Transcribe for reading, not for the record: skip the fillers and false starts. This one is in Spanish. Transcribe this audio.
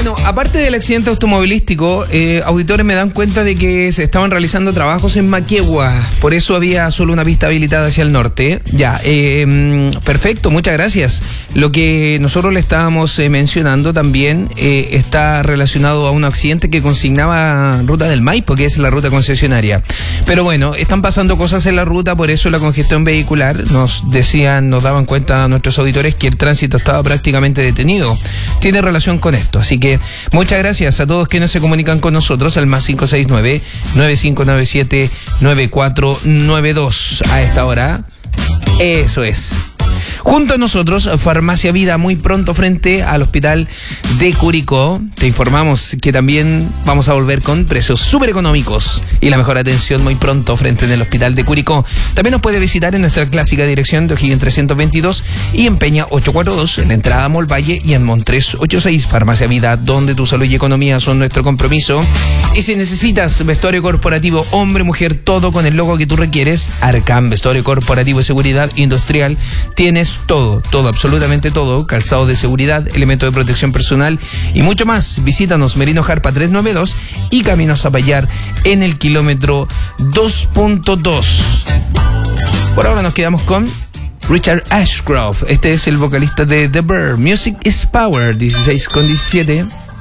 Bueno, aparte del accidente automovilístico, auditores me dan cuenta de que se estaban realizando trabajos en Maquegua, por eso había solo una pista habilitada hacia el norte. Ya, perfecto, muchas gracias. Lo que nosotros le estábamos mencionando también está relacionado a un accidente que consignaba Ruta del Maipo, que es la ruta concesionaria. Pero bueno, están pasando cosas en la ruta, por eso la congestión vehicular. Nos daban cuenta nuestros auditores que el tránsito estaba prácticamente detenido. Tiene relación con esto, así que muchas gracias a todos quienes se comunican con nosotros al más 569-9597-9492 a esta hora. Eso es. Junto a nosotros, Farmacia Vida, muy pronto frente al Hospital de Curicó. Te informamos que también vamos a volver con precios súper económicos y la mejor atención muy pronto frente en el Hospital de Curicó. También nos puede visitar en nuestra clásica dirección de O'Higgins 322 y en Peña 842, en la entrada a Molvalle y en Montres 86. Farmacia Vida, donde tu salud y economía son nuestro compromiso. Y si necesitas vestuario corporativo, hombre, mujer, todo con el logo que tú requieres, Arcam, vestuario corporativo y seguridad industrial. Tienes todo, absolutamente todo, calzado de seguridad, elementos de protección personal y mucho más. Visítanos Merino Jarpa 392 y Camino a Zapallar en el kilómetro 2.2. Por ahora nos quedamos con Richard Ashcroft. Este es el vocalista de The Bird. Music is Power, 16:17.